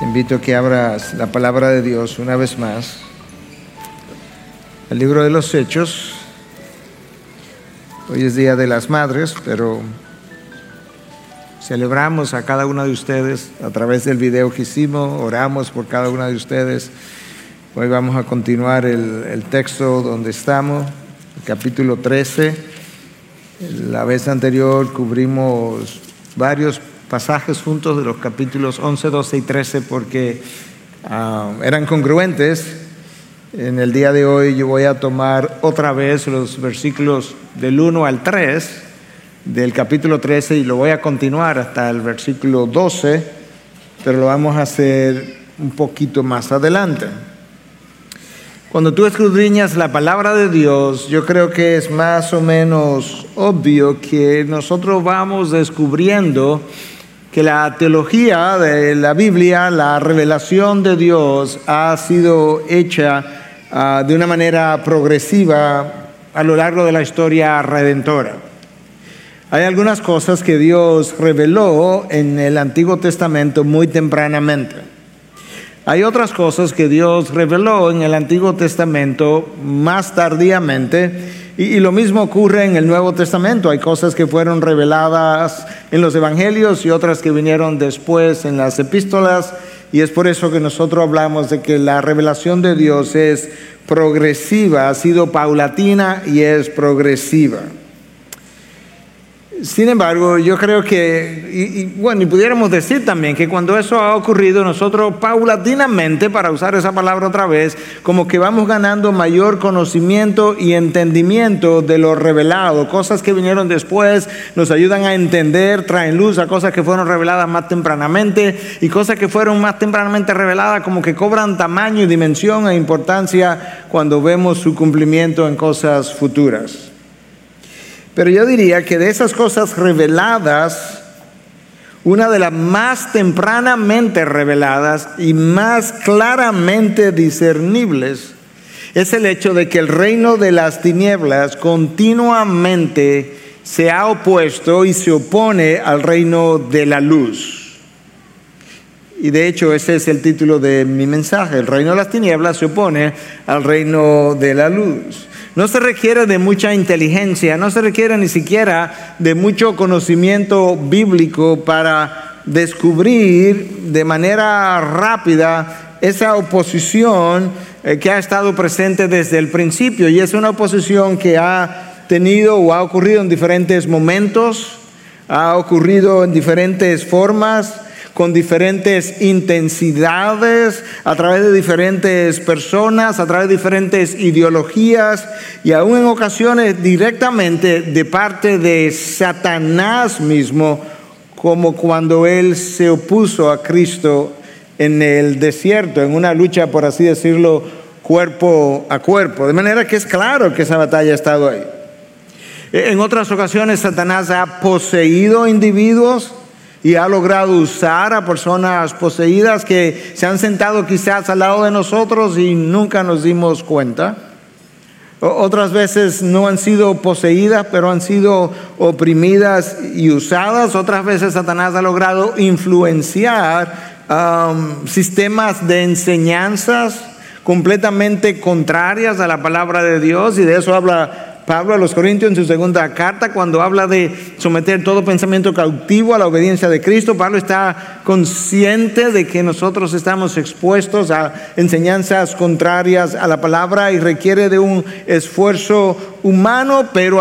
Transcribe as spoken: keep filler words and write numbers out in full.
Te invito a que abras la palabra de Dios una vez más, el libro de los Hechos. Hoy es Día de las Madres, pero celebramos a cada una de ustedes a través del video que hicimos, oramos por cada una de ustedes. Hoy vamos a continuar el, el texto donde estamos, el capítulo trece. La vez anterior cubrimos varios pasajes juntos de los capítulos once, doce y trece porque uh, eran congruentes. En el día de hoy yo voy a tomar otra vez los versículos del uno al tres del capítulo trece y lo voy a continuar hasta el versículo doce, pero lo vamos a hacer un poquito más adelante. Cuando tú escudriñas la palabra de Dios, yo creo que es más o menos obvio que nosotros vamos descubriendo que la teología de la Biblia, la revelación de Dios, ha sido hecha uh, de una manera progresiva a lo largo de la historia redentora. Hay algunas cosas que Dios reveló en el Antiguo Testamento muy tempranamente. Hay otras cosas que Dios reveló en el Antiguo Testamento más tardíamente. Y, y lo mismo ocurre en el Nuevo Testamento. Hay cosas que fueron reveladas en los evangelios y otras que vinieron después en las epístolas. Y es por eso que nosotros hablamos de que la revelación de Dios es progresiva, ha sido paulatina y es progresiva. Sin embargo, yo creo que, y, y bueno, y pudiéramos decir también que cuando eso ha ocurrido, nosotros paulatinamente, para usar esa palabra otra vez, como que vamos ganando mayor conocimiento y entendimiento de lo revelado. Cosas que vinieron después nos ayudan a entender, traen luz a cosas que fueron reveladas más tempranamente, y cosas que fueron más tempranamente reveladas como que cobran tamaño y dimensión e importancia cuando vemos su cumplimiento en cosas futuras. Pero yo diría que de esas cosas reveladas, una de las más tempranamente reveladas y más claramente discernibles es el hecho de que el reino de las tinieblas continuamente se ha opuesto y se opone al reino de la luz. Y de hecho ese es el título de mi mensaje: el reino de las tinieblas se opone al reino de la luz. No se requiere de mucha inteligencia, no se requiere ni siquiera de mucho conocimiento bíblico para descubrir de manera rápida esa oposición que ha estado presente desde el principio. Y es una oposición que ha tenido o ha ocurrido en diferentes momentos, ha ocurrido en diferentes formas, con diferentes intensidades, a través de diferentes personas, a través de diferentes ideologías y aún en ocasiones directamente de parte de Satanás mismo, como cuando él se opuso a Cristo en el desierto, en una lucha, por así decirlo, cuerpo a cuerpo. De manera que es claro que esa batalla ha estado ahí. En otras ocasiones Satanás ha poseído individuos y ha logrado usar a personas poseídas que se han sentado quizás al lado de nosotros y nunca nos dimos cuenta. Otras veces no han sido poseídas, pero han sido oprimidas y usadas. Otras veces Satanás ha logrado influenciar um, sistemas de enseñanzas completamente contrarias a la palabra de Dios, y de eso habla Pablo a los Corintios en su segunda carta, cuando habla de someter todo pensamiento cautivo a la obediencia de Cristo. Pablo está consciente de que nosotros estamos expuestos a enseñanzas contrarias a la palabra y requiere de un esfuerzo humano, pero